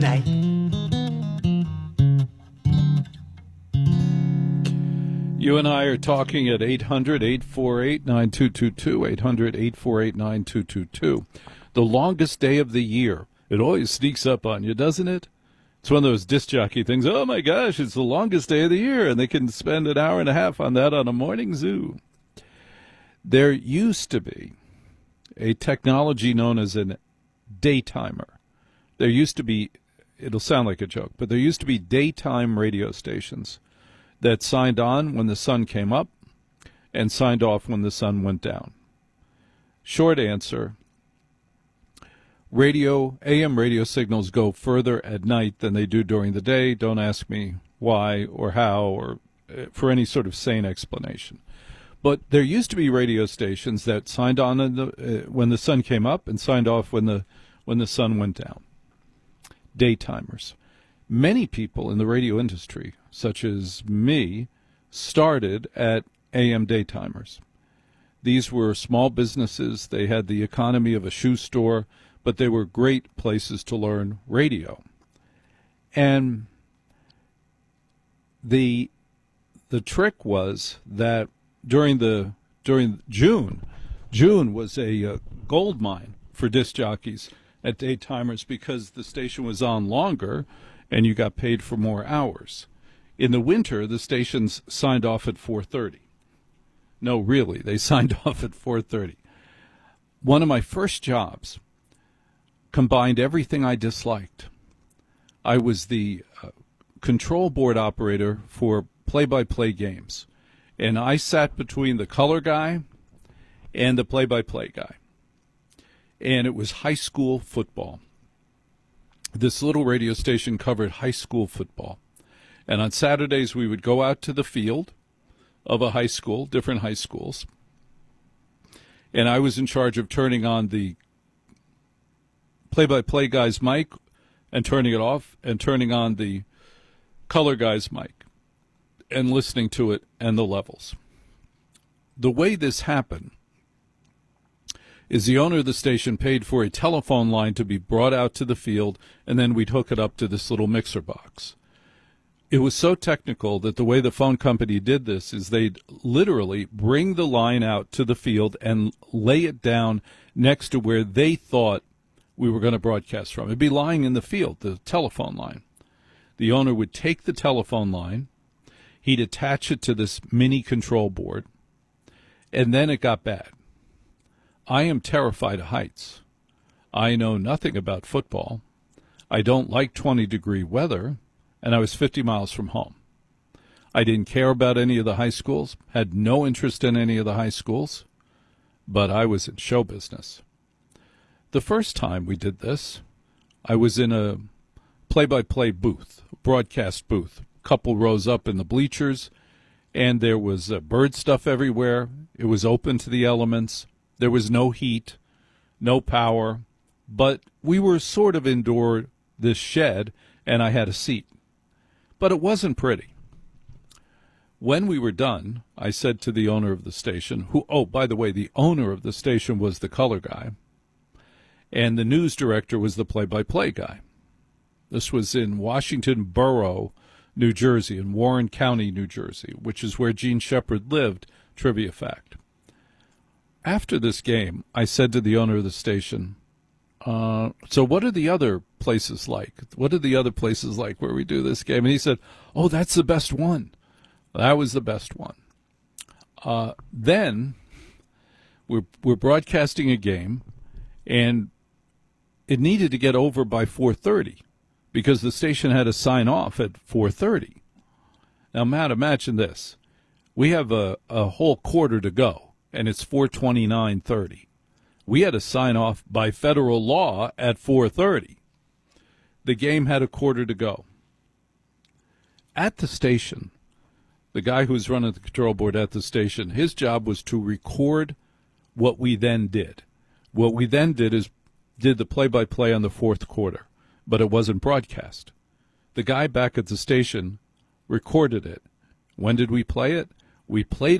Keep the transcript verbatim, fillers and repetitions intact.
Night. You and I are talking at eight hundred, eight four eight, nine two two two, eight hundred, eight four eight, nine two two two. The longest day of the year. It always sneaks up on you, doesn't it? It's one of those disc jockey things. Oh, my gosh, it's the longest day of the year, and they can spend an hour and a half on that on a morning zoo. There used to be a technology known as a daytimer. There used to be, it'll sound like a joke, but there used to be daytime radio stations that signed on when the sun came up and signed off when the sun went down. Short answer, radio, A M radio signals go further at night than they do during the day. Don't ask me why or how or for any sort of sane explanation. But there used to be radio stations that signed on in the, uh, when the sun came up and signed off when the when the sun went down. Daytimers. Many people in the radio industry, such as me, started at A M daytimers. These were small businesses. They had the economy of a shoe store, but they were great places to learn radio. And the the trick was that during the during June, June was a uh, gold mine for disc jockeys at daytimers because the station was on longer and you got paid for more hours. In the winter, the stations signed off at four thirty. No, really, they signed off at four thirty. One of my first jobs combined everything I disliked. I was the uh, control board operator for play-by-play games, and I sat between the color guy and the play-by-play guy. And it was high school football. This little radio station covered high school football. And on Saturdays, we would go out to the field of a high school, different high schools. And I was in charge of turning on the play-by-play guy's mic and turning it off and turning on the color guy's mic and listening to it and the levels. The way this happened is the owner of the station paid for a telephone line to be brought out to the field, and then we'd hook it up to this little mixer box. It was so technical that the way the phone company did this is they'd literally bring the line out to the field and lay it down next to where they thought we were going to broadcast from. It'd be lying in the field, the telephone line. The owner would take the telephone line, he'd attach it to this mini control board, and then it got bad. I am terrified of heights. I know nothing about football. I don't like twenty-degree weather, and I was fifty miles from home. I didn't care about any of the high schools, had no interest in any of the high schools, but I was in show business. The first time we did this, I was in a play-by-play booth, broadcast booth, a couple rows up in the bleachers, and there was uh, bird stuff everywhere. It was open to the elements. There was no heat, no power, but we were sort of indoor this shed, and I had a seat. But it wasn't pretty. When we were done, I said to the owner of the station, who, oh, by the way, the owner of the station was the color guy, and the news director was the play-by-play guy. This was in Washington Borough, New Jersey, in Warren County, New Jersey, which is where Gene Shepard lived, trivia fact. After this game, I said to the owner of the station, uh, so what are the other places like? What are the other places like where we do this game? And he said, oh, that's the best one. That was the best one. Uh, then we're, we're broadcasting a game, and it needed to get over by four thirty because the station had to sign off at four thirty. Now, Matt, imagine this. We have a, a whole quarter to go. And it's four twenty-nine thirty. We had to sign off by federal law at four thirty. The game had a quarter to go. At the station, the guy who was running the control board at the station, his job was to record what we then did. What we then did is did the play-by-play on the fourth quarter, but it wasn't broadcast. The guy back at the station recorded it. When did we play it? We played